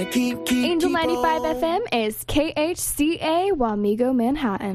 Angel 95 FM is KHCA Wamego, Manhattan.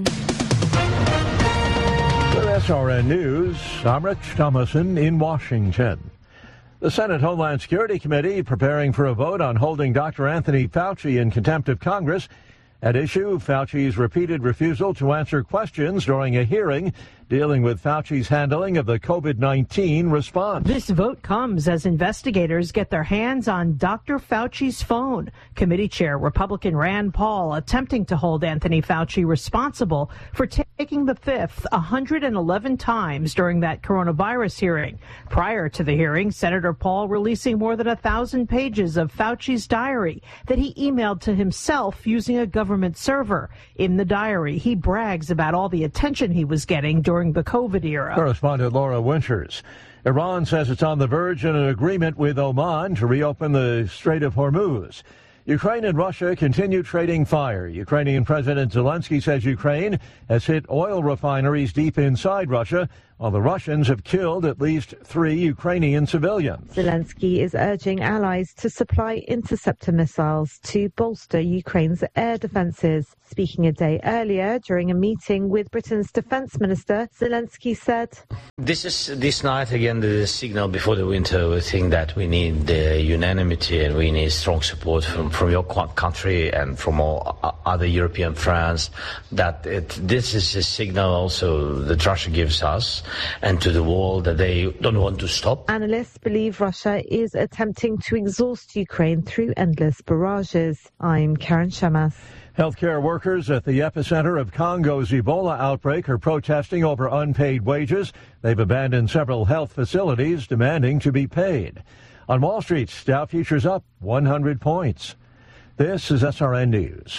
With SRN News, I'm Rich Thomason in Washington. The Senate Homeland Security Committee preparing for a vote on holding Dr. Anthony Fauci in contempt of Congress. At issue, Fauci's repeated refusal to answer questions during a hearing dealing with Fauci's handling of the COVID-19 response. This vote comes as investigators get their hands on Dr. Fauci's phone. Committee Chair Republican Rand Paul attempting to hold Anthony Fauci responsible for taking the fifth 111 times during that coronavirus hearing. Prior to the hearing, Senator Paul releasing more than 1,000 pages of Fauci's diary that he emailed to himself using a government server. In the diary, he brags about all the attention he was getting during the COVID era. Correspondent Laura Winters. Iran says it's on the verge of an agreement with Oman to reopen the Strait of Hormuz. Ukraine and Russia continue trading fire. Ukrainian President Zelensky says Ukraine has hit oil refineries deep inside Russia, while the Russians have killed at least 3 Ukrainian civilians. Zelensky is urging allies to supply interceptor missiles to bolster Ukraine's air defenses. Speaking a day earlier during a meeting with Britain's defense minister, Zelensky said, This night again the signal before the winter. We think that we need unanimity and we need strong support from your country and from all other European friends, that this is a signal also that Russia gives us and to the world that they don't want to stop. Analysts believe Russia is attempting to exhaust Ukraine through endless barrages. I'm Karen Shamas. Healthcare workers at the epicenter of Congo's Ebola outbreak are protesting over unpaid wages. They've abandoned several health facilities demanding to be paid. On Wall Street, Dow futures up 100 points. This is SRN News.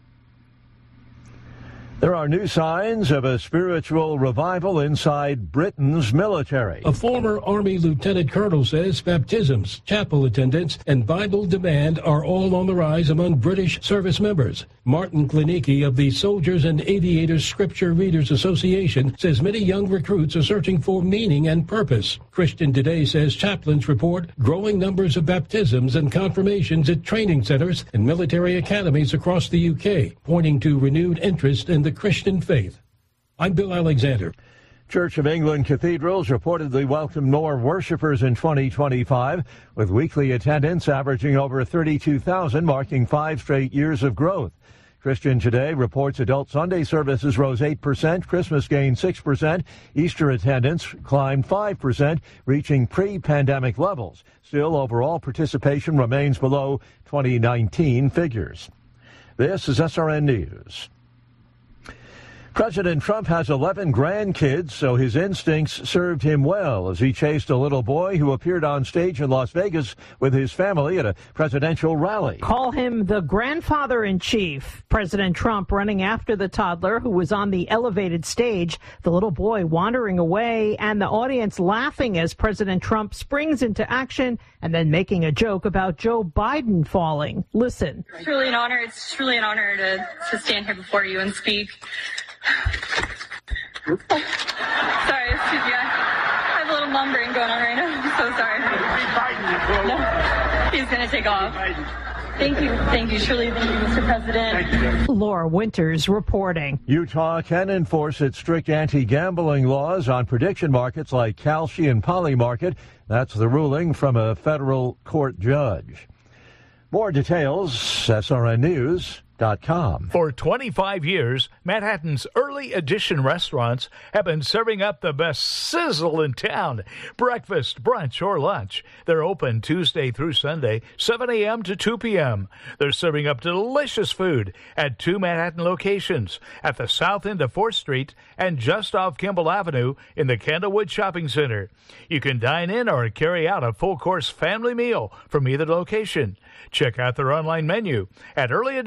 There are new signs of a spiritual revival inside Britain's military. A former Army lieutenant colonel says baptisms, chapel attendance, and Bible demand are all on the rise among British service members. Martin Klinicki of the Soldiers and Aviators Scripture Readers Association says many young recruits are searching for meaning and purpose. Christian Today says chaplains report growing numbers of baptisms and confirmations at training centers and military academies across the UK, pointing to renewed interest in the Christian faith. I'm Bill Alexander. Church of England cathedrals reportedly welcomed more worshipers in 2025, with weekly attendance averaging over 32,000, marking 5 straight years of growth. Christian Today reports adult Sunday services rose 8%, Christmas gained 6%, Easter attendance climbed 5%, reaching pre-pandemic levels. Still, overall participation remains below 2019 figures. This is SRN News. President Trump has 11 grandkids, so his instincts served him well as he chased a little boy who appeared on stage in Las Vegas with his family at a presidential rally. Call him the grandfather-in-chief. President Trump running after the toddler who was on the elevated stage, the little boy wandering away, and the audience laughing as President Trump springs into action and then making a joke about Joe Biden falling. Listen. It's truly an honor. It's truly an honor to stand here before you and speak. Sorry, excuse me. I have a little mom brain going on right now. I'm so sorry. No, he's going to take off. Thank you. Thank you. Truly, thank you, Mr. President. Laura Winters reporting. Utah can enforce its strict anti-gambling laws on prediction markets like Kalshi and Polymarket. That's the ruling from a federal court judge. More details, SRNnews.com. For 25 years, Manhattan's early edition restaurants have been serving up the best sizzle in town. Breakfast, brunch, or lunch. They're open Tuesday through Sunday, 7 a.m. to 2 p.m. They're serving up delicious food at 2 Manhattan locations, at the south end of 4th Street and just off Kimball Avenue in the Candlewood Shopping Center. You can dine in or carry out a full-course family meal from either location. Check out their online menu at earlyeditionrestaurants.com.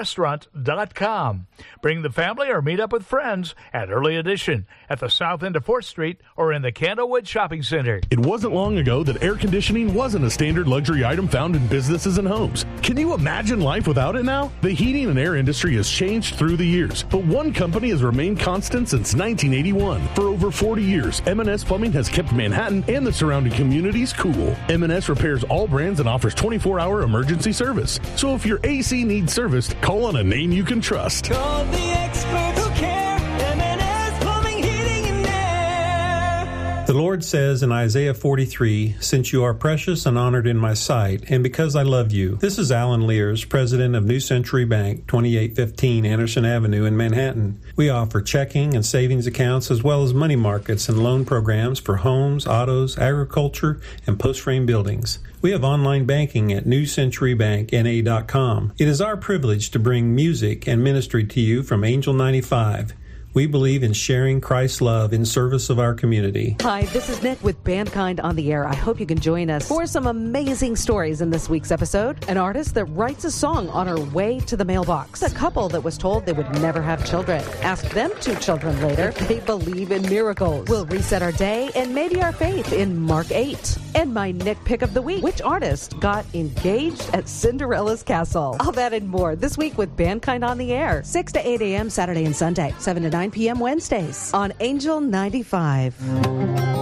EarlyEditionRestaurant.com. Bring the family or meet up with friends at Early Edition at the south end of 4th Street or in the Candlewood Shopping Center. It wasn't long ago that air conditioning wasn't a standard luxury item found in businesses and homes. Can you imagine life without it now? The heating and air industry has changed through the years, but one company has remained constant since 1981. For over 40 years, M&S Plumbing has kept Manhattan and the surrounding communities cool. M&S repairs all brands and offers 24-hour emergency service. So if your AC needs serviced, call on a name you can trust. Call the experts who care. M&S Plumbing, Heating, and Air. The Lord says in Isaiah 43, "Since you are precious and honored in my sight, and because I love you." This is Alan Lears, president of New Century Bank, 2815 Anderson Avenue in Manhattan. We offer checking and savings accounts as well as money markets and loan programs for homes, autos, agriculture, and post-frame buildings. We have online banking at newcenturybankna.com. It is our privilege to bring music and ministry to you from Angel 95. We believe in sharing Christ's love in service of our community. Hi, this is Nick with Mankind on the Air. I hope you can join us for some amazing stories in this week's episode. An artist that writes a song on her way to the mailbox. A couple that was told they would never have children. Ask them 2 children later if they believe in miracles. We'll reset our day and maybe our faith in Mark 8. And my Nick pick of the week. Which artist got engaged at Cinderella's castle? All that and more this week with Mankind on the Air. 6 to 8 a.m. Saturday and Sunday. 7 to 9 p.m. Wednesdays on Angel 95.